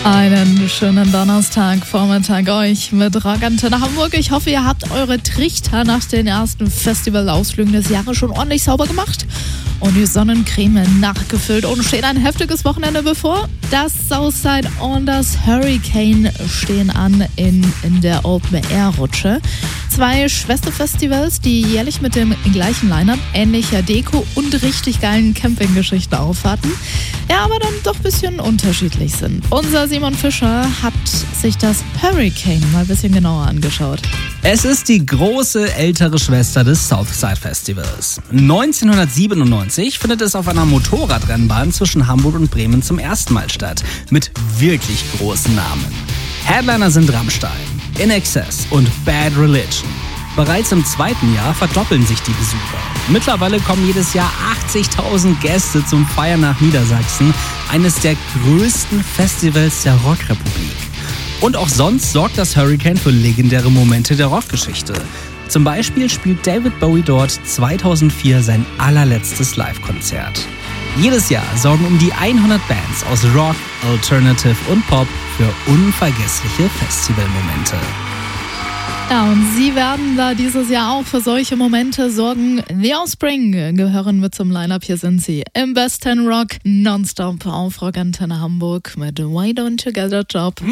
Einen schönen Donnerstagvormittag euch mit Rockantenne Hamburg. Ich hoffe, ihr habt eure Trichter nach den ersten Festivalausflügen des Jahres schon ordentlich sauber gemacht und die Sonnencreme nachgefüllt. Und steht ein heftiges Wochenende bevor. Das Southside und das Hurricane stehen an in der Open-Air-Rutsche. 2 Schwesterfestivals, die jährlich mit dem gleichen Line-Up, ähnlicher Deko und richtig geilen Campinggeschichten aufwarten. Ja, aber dann doch ein bisschen unterschiedlich sind. Unser Simon Fischer hat sich das Hurricane mal ein bisschen genauer angeschaut. Es ist die große ältere Schwester des Southside Festivals. 1997 findet es auf einer Motorradrennbahn zwischen Hamburg und Bremen zum ersten Mal statt. Mit wirklich großen Namen. Headliner sind Rammstein, INXS und Bad Religion. Bereits im zweiten Jahr verdoppeln sich die Besucher. Mittlerweile kommen jedes Jahr 80.000 Gäste zum Feiern nach Niedersachsen, eines der größten Festivals der Rockrepublik. Und auch sonst sorgt das Hurricane für legendäre Momente der Rockgeschichte. Zum Beispiel spielt David Bowie dort 2004 sein allerletztes Live-Konzert. Jedes Jahr sorgen um die 100 Bands aus Rock, Alternative und Pop für unvergessliche Festivalmomente. Ja, und sie werden da dieses Jahr auch für solche Momente sorgen. The Offspring gehören mit zum Line-Up. Hier sind sie im besten Rock nonstop auf Rockantenne Hamburg mit Why Don't You Get a Job.